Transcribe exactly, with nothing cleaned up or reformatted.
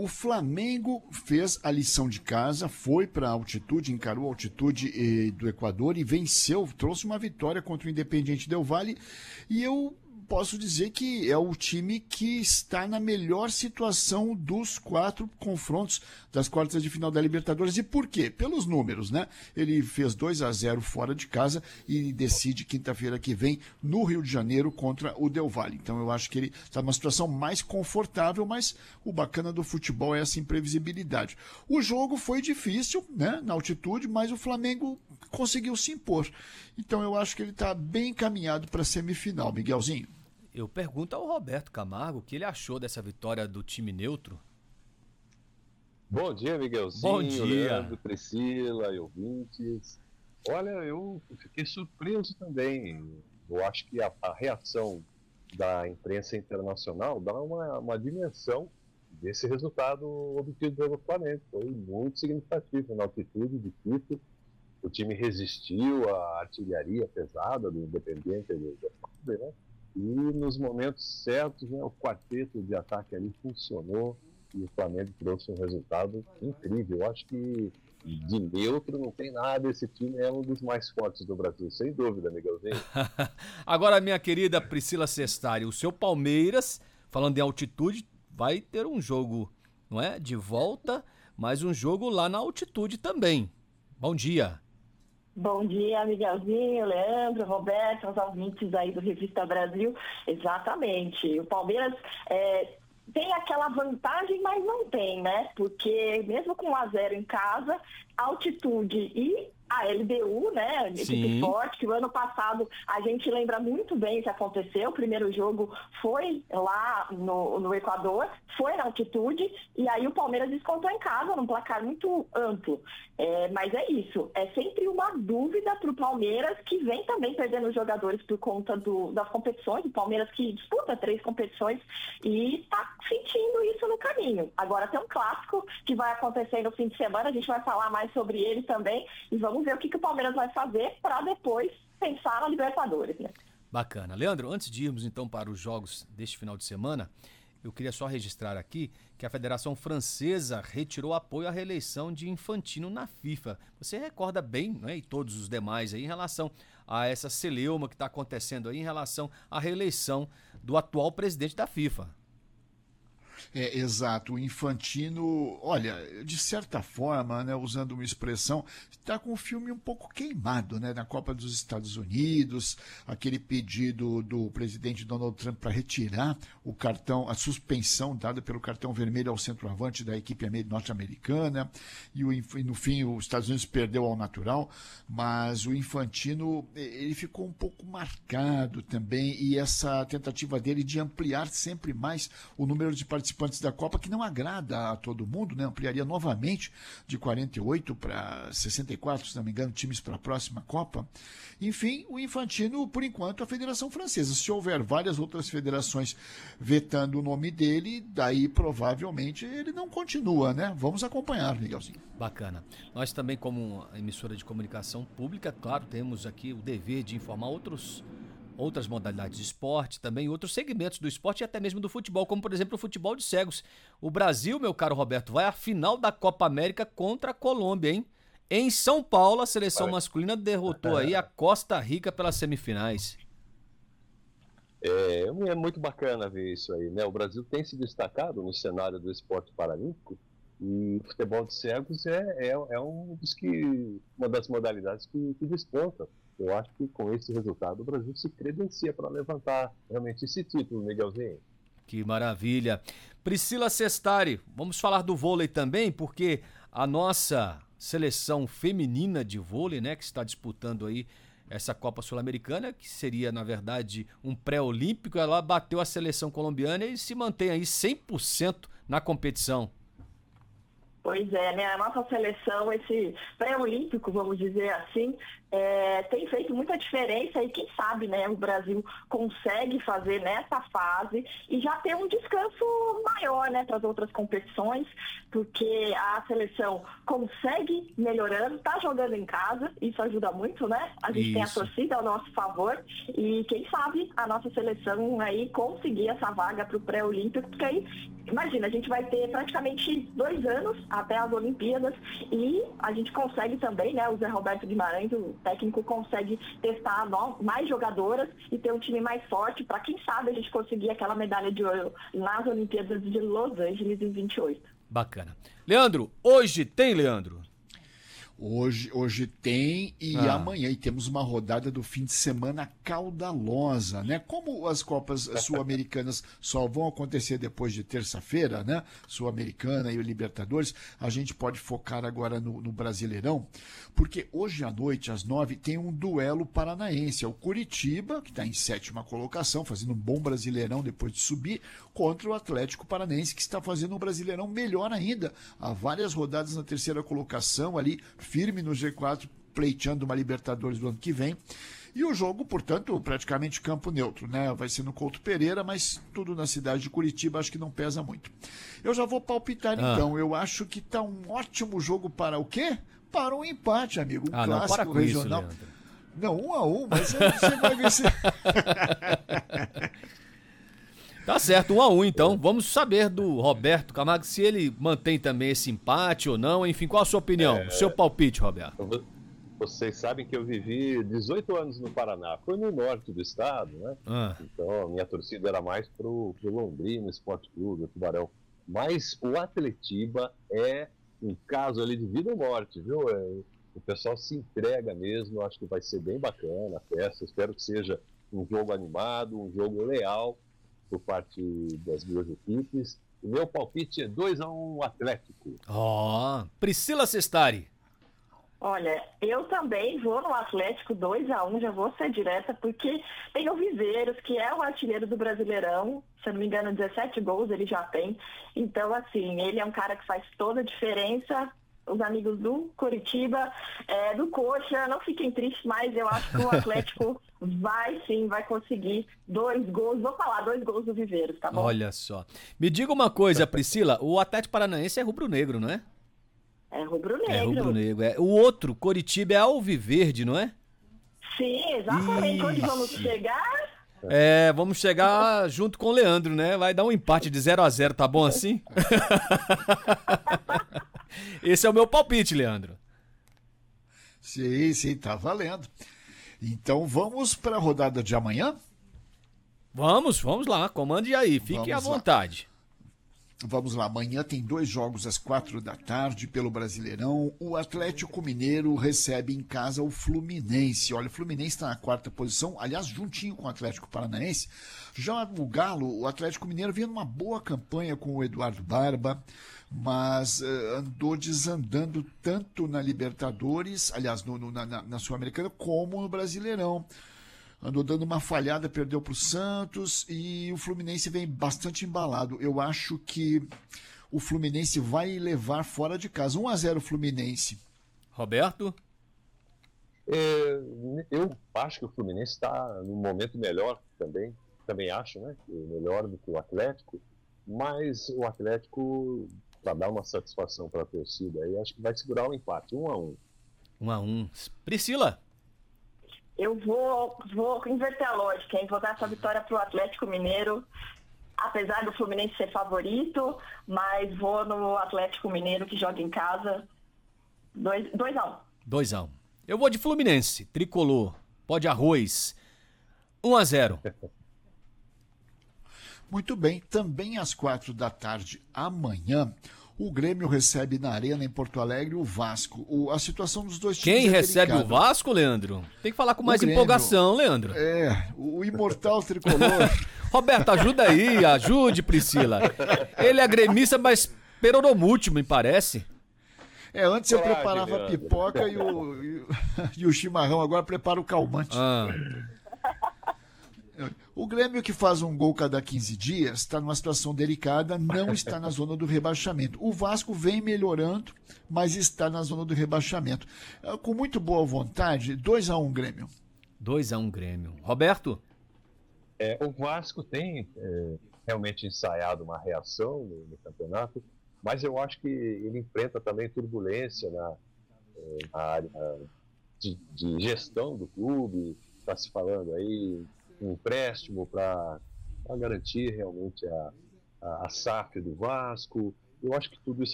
o Flamengo fez a lição de casa, foi para a altitude, encarou a altitude eh, do Equador e venceu, trouxe uma vitória contra o Independiente Del Valle. E eu posso dizer que é o time que está na melhor situação dos quatro confrontos das quartas de final da Libertadores. E por quê? Pelos números, né? Ele fez dois a zero fora de casa e decide quinta-feira que vem no Rio de Janeiro contra o Del Valle. Então eu acho que ele está numa situação mais confortável, mas o bacana do futebol é essa imprevisibilidade. O jogo foi difícil, né? Na altitude, mas o Flamengo conseguiu se impor. Então eu acho que ele está bem encaminhado para a semifinal. Miguelzinho? Eu pergunto ao Roberto Camargo o que ele achou dessa vitória do time neutro. Bom dia, Miguelzinho, Bom dia. Leandro, Priscila e ouvintes. Olha, eu fiquei surpreso também. Eu acho que a, a reação da imprensa internacional dá uma, uma dimensão desse resultado obtido pelo Flamengo. Foi muito significativo na altitude de Quito. O time resistiu à artilharia pesada do Independiente do Valle, né? E nos momentos certos, né, o quarteto de ataque ali funcionou e o Flamengo trouxe um resultado incrível. Eu acho que de neutro não tem nada, esse time é um dos mais fortes do Brasil, sem dúvida, Miguelzinho. Agora, minha querida Priscila Sestari, o seu Palmeiras, falando em altitude, vai ter um jogo, não é, de volta, mas um jogo lá na altitude também. Bom dia. Bom dia, Miguelzinho, Leandro, Roberto, os ouvintes aí do Revista Brasil. Exatamente. O Palmeiras é, tem aquela vantagem, mas não tem, né? Porque mesmo com um a zero em casa, altitude e a L D U, né, equipe forte, que o ano passado a gente lembra muito bem o que aconteceu. O primeiro jogo foi lá no, no Equador, foi na altitude, e aí o Palmeiras descontou em casa, num placar muito amplo. É, mas é isso, é sempre uma dúvida para o Palmeiras, que vem também perdendo jogadores por conta do, das competições. O Palmeiras que disputa três competições e está sentindo isso no caminho. Agora tem um clássico que vai acontecer no fim de semana, a gente vai falar mais sobre ele também, e vamos ver o que, que o Palmeiras vai fazer para depois pensar na Libertadores, né? Bacana. Leandro, antes de irmos então para os jogos deste final de semana, eu queria só registrar aqui que a Federação Francesa retirou apoio à reeleição de Infantino na FIFA. Você recorda bem, né, e todos os demais aí, em relação a essa celeuma que está acontecendo aí, em relação à reeleição do atual presidente da FIFA. É, exato, o Infantino, olha, de certa forma, né, usando uma expressão, está com o filme um pouco queimado, né, na Copa dos Estados Unidos, aquele pedido do presidente Donald Trump para retirar o cartão, a suspensão dada pelo cartão vermelho ao centroavante da equipe norte-americana, e, o, e no fim os Estados Unidos perdeu ao natural, mas o Infantino, ele ficou um pouco marcado também, e essa tentativa dele de ampliar sempre mais o número de participantes participantes da Copa, que não agrada a todo mundo, né? Ampliaria novamente de quarenta e oito para sessenta e quatro, se não me engano, times para a próxima Copa. Enfim, o Infantino, por enquanto, a Federação Francesa. Se houver várias outras federações vetando o nome dele, daí provavelmente ele não continua, né? Vamos acompanhar, Miguelzinho. Bacana. Nós também, como emissora de comunicação pública, claro, temos aqui o dever de informar outros outras modalidades de esporte, também outros segmentos do esporte e até mesmo do futebol, como por exemplo o futebol de cegos. O Brasil, meu caro Roberto, vai à final da Copa América contra a Colômbia, hein? Em São Paulo, a seleção masculina derrotou aí a Costa Rica pelas semifinais. É, é muito bacana ver isso aí, né? O Brasil tem se destacado no cenário do esporte paralímpico e o futebol de cegos é, é, é um dos que, uma das modalidades que, que desponta. Eu acho que com esse resultado o Brasil se credencia para levantar realmente esse título, Miguelzinho. Que maravilha. Priscila Sestari, vamos falar do vôlei também, porque a nossa seleção feminina de vôlei, né, que está disputando aí essa Copa Sul-Americana, que seria, na verdade, um pré-olímpico, ela bateu a seleção colombiana e se mantém aí cem por cento na competição. Pois é, né? A nossa seleção, esse pré-olímpico, vamos dizer assim, é, tem feito muita diferença e quem sabe, né, o Brasil consegue fazer nessa fase e já ter um descanso maior, né, para as outras competições, porque a seleção consegue melhorando, está jogando em casa, isso ajuda muito, né? A gente isso. tem a torcida ao nosso favor e quem sabe a nossa seleção aí conseguir essa vaga para o pré-olímpico, porque aí imagina, a gente vai ter praticamente dois anos até as Olimpíadas e a gente consegue também, né, o Zé Roberto Guimarães, o técnico, consegue testar no, mais jogadoras e ter um time mais forte para, quem sabe, a gente conseguir aquela medalha de ouro nas Olimpíadas de Los Angeles em vinte e oito. Bacana. Leandro, hoje tem, Leandro? Hoje, hoje tem e Ah. amanhã e temos uma rodada do fim de semana caudalosa, né? Como as Copas Sul-Americanas só vão acontecer depois de terça-feira, né? Sul-Americana e o Libertadores, a gente pode focar agora no, no Brasileirão, porque hoje à noite, às nove, tem um duelo paranaense. É o Curitiba, que está em sétima colocação, fazendo um bom Brasileirão depois de subir, contra o Atlético Paranaense, que está fazendo um Brasileirão melhor ainda. Há várias rodadas na terceira colocação ali, firme no G quatro, pleiteando uma Libertadores do ano que vem. E o jogo, portanto, praticamente campo neutro, né? Vai ser no Couto Pereira, mas tudo na cidade de Curitiba, acho que não pesa muito. Eu já vou palpitar, Ah. então. Eu acho que tá um ótimo jogo para o quê? Para um empate, amigo. Um Ah, não, clássico para com isso, regional. Leandro. Não, um a um, mas você vai ver se... Tá certo, um a um então. Vamos saber do Roberto Camargo se ele mantém também esse empate ou não. Enfim, qual a sua opinião? É... O seu palpite, Roberto? Eu vou- Vocês sabem que eu vivi dezoito anos no Paraná. Foi no norte do estado, né? Ah, Então a minha torcida era mais pro, pro Londrina Esporte Clube, o Tubarão. Mas o Atletiba é um caso ali de vida ou morte, viu? É, o pessoal se entrega mesmo, acho que vai ser bem bacana a festa. Espero que seja um jogo animado, um jogo leal por parte das duas equipes. O meu palpite é dois a um Atlético. ó, Priscila Sestari. Olha, eu também vou no Atlético dois a um, já vou ser direta, porque tem o Viveiros, que é o artilheiro do Brasileirão, se eu não me engano, dezessete gols ele já tem. Então, assim, ele é um cara que faz toda a diferença. Os amigos do Curitiba, é, do Coxa, não fiquem tristes, mas eu acho que o Atlético vai sim, vai conseguir dois gols, vou falar, dois gols do Viveiros, tá bom? Olha só. Me diga uma coisa, Priscila, o Atlético Paranaense é rubro-negro, não é? É rubro-negro. É rubro-negro. É. O outro, Coritiba, é alviverde, não é? Sim, exatamente. Onde vamos chegar? É, vamos chegar junto com o Leandro, né? Vai dar um empate de zero a zero, tá bom assim? Esse é o meu palpite, Leandro. Sim, sim, tá valendo. Então vamos para a rodada de amanhã? Vamos, vamos lá, comande aí, fique à Vamos lá. vontade. Vamos lá, amanhã tem dois jogos às quatro da tarde pelo Brasileirão. O Atlético Mineiro recebe em casa o Fluminense. Olha, o Fluminense está na quarta posição, aliás, juntinho com o Atlético Paranaense. Já o Galo, o Atlético Mineiro vinha numa boa campanha com o Eduardo Barba, mas uh, andou desandando tanto na Libertadores, aliás, no, no, na, na Sul-Americana, como no Brasileirão. Andou dando uma falhada, perdeu para o Santos e o Fluminense vem bastante embalado. Eu acho que o Fluminense vai levar fora de casa. um a zero Fluminense. Roberto? É, eu acho que o Fluminense está num momento melhor também, também acho, né? Melhor do que o Atlético, mas o Atlético, para dar uma satisfação para a torcida, aí acho que vai segurar o empate, um a um. Um a um. Priscila? Eu vou, vou inverter a lógica, hein? Vou dar essa vitória pro Atlético Mineiro, apesar do Fluminense ser favorito, mas vou no Atlético Mineiro que joga em casa. dois a um. dois a um. Eu vou de Fluminense, tricolor, pó de arroz. um a zero. Muito bem, também às quatro da tarde amanhã, o Grêmio recebe na Arena em Porto Alegre o Vasco. O, a situação dos dois times Quem é recebe delicada. o Vasco, Leandro? Tem que falar com mais Grêmio. empolgação, Leandro. É, o imortal tricolor. Roberto, ajuda aí, ajude, Priscila. Ele é gremista, mas peronomútil, me parece. É, antes eu Coragem, preparava a Leandro. pipoca e o, e, o- e o chimarrão, agora preparo o calmante. Ah, O Grêmio, que faz um gol cada quinze dias, está numa situação delicada, não está na zona do rebaixamento. O Vasco vem melhorando, mas está na zona do rebaixamento. É, com muito boa vontade, dois a um Grêmio. dois a um Grêmio. Roberto? É, o Vasco tem é, realmente ensaiado uma reação no, no campeonato, mas eu acho que ele enfrenta também turbulência na, é, na área de, de gestão do clube. Está se falando aí um empréstimo para garantir realmente a, a, a S A F do Vasco. Eu acho que tudo isso